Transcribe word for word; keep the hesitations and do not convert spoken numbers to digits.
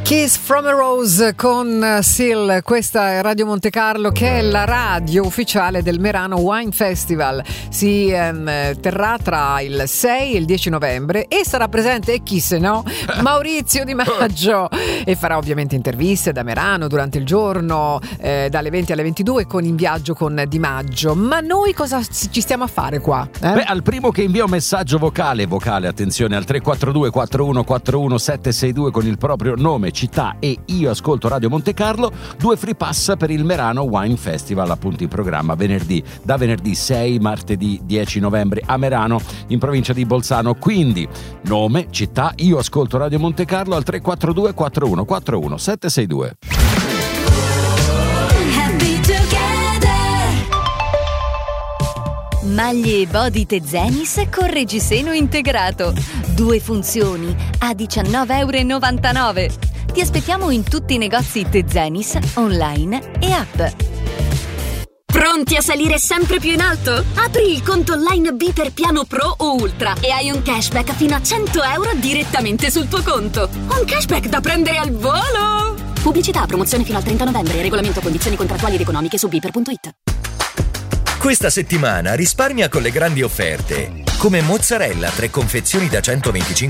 Kiss from a Rose con Seal, questa è Radio Monte Carlo, che è la radio ufficiale del Merano Wine Festival. Si ehm, terrà tra il sei e il dieci novembre e sarà presente, e chi se no, Maurizio Di Maggio, e farà ovviamente interviste da Merano durante il giorno, eh, dalle venti alle ventidue, con In Viaggio con Di Maggio. Ma noi cosa ci stiamo a fare qua? Eh? Beh, al primo che invia un messaggio vocale, vocale attenzione, al tre quattro due quattro uno quattro uno sette sei due con il proprio nome, città e io ascolto Radio Monte Carlo, due free pass per il Merano Wine Festival, appunto in programma venerdì, da venerdì sei, martedì dieci novembre a Merano, in provincia di Bolzano. Quindi nome, città, io ascolto Radio Monte Carlo al tre quattro due quattro uno quattro uno sette sei due. Maglie e body Tezenis con reggiseno integrato. Due funzioni a diciannove e novantanove euro. Ti aspettiamo in tutti i negozi Tezenis, online e app. Pronti a salire sempre più in alto? Apri il conto online B per piano Pro o Ultra e hai un cashback fino a cento euro direttamente sul tuo conto. Un cashback da prendere al volo! Pubblicità, promozione fino al trenta novembre. Regolamento, condizioni contrattuali ed economiche su biper punto it. Questa settimana risparmia con le grandi offerte. Come mozzarella tre confezioni da centoventicinque